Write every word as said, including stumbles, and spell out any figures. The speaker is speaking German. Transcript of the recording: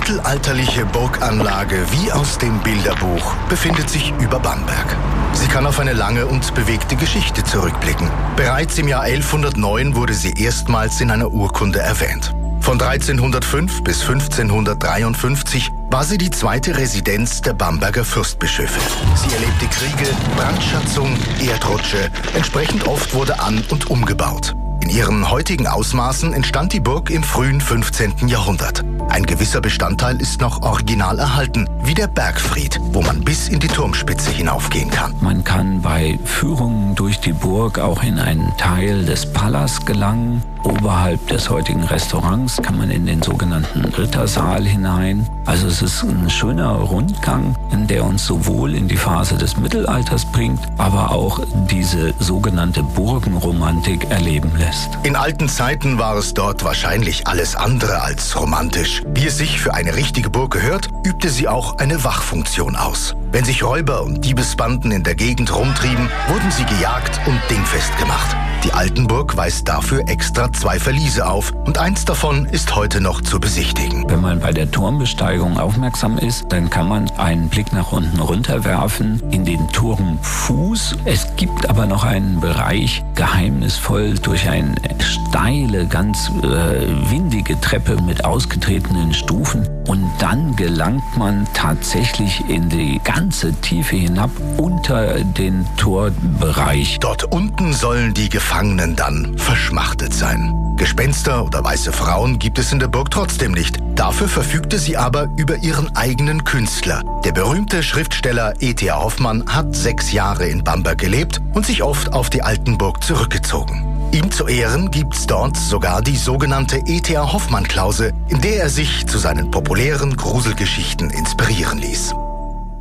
mittelalterliche Burganlage wie aus dem Bilderbuch befindet sich über Bamberg. Sie kann auf eine lange und bewegte Geschichte zurückblicken. Bereits im Jahr elfhundertneun wurde sie erstmals in einer Urkunde erwähnt. Von dreizehnhundertfünf bis fünfzehnhundertdreiundfünfzig war sie die zweite Residenz der Bamberger Fürstbischöfe. Sie erlebte Kriege, Brandschatzung, Erdrutsche. Entsprechend oft wurde an- und umgebaut. In ihren heutigen Ausmaßen entstand die Burg im frühen fünfzehnten Jahrhundert. Ein gewisser Bestandteil ist noch original erhalten, wie der Bergfried, wo man bis in die Turmspitze hinaufgehen kann. Man kann bei Führungen durch die Burg auch in einen Teil des Palas gelangen. Oberhalb des heutigen Restaurants kann man in den sogenannten Rittersaal hinein. Also es ist ein schöner Rundgang, der uns sowohl in die Phase des Mittelalters bringt, aber auch diese sogenannte Burgenromantik erleben lässt. In alten Zeiten war es dort wahrscheinlich alles andere als romantisch. Wie es sich für eine richtige Burg gehört, übte sie auch eine Wachfunktion aus. Wenn sich Räuber und Diebesbanden in der Gegend rumtrieben, wurden sie gejagt und dingfest gemacht. Die Altenburg weist dafür extra zwei Verliese auf und eins davon ist heute noch zu besichtigen. Wenn man bei der Turmbesteigung aufmerksam ist, dann kann man einen Blick nach unten runterwerfen in den Turmfuß. Es gibt aber noch einen Bereich, geheimnisvoll durch eine steile, ganz äh, windige Treppe mit ausgetretenen Stufen. Und dann gelangt man tatsächlich in die ganze Tiefe hinab unter den Torbereich. Dort unten sollen die Gefangenen dann verschmachtet sein. Gespenster oder weiße Frauen gibt es in der Burg trotzdem nicht. Dafür verfügte sie aber über ihren eigenen Künstler. Der berühmte Schriftsteller E T A Hoffmann hat sechs Jahre in Bamberg gelebt und sich oft auf die Altenburg zurückgezogen. Ihm zu Ehren gibt's dort sogar die sogenannte E T A Hoffmann-Klause, in der er sich zu seinen populären Gruselgeschichten inspirieren ließ.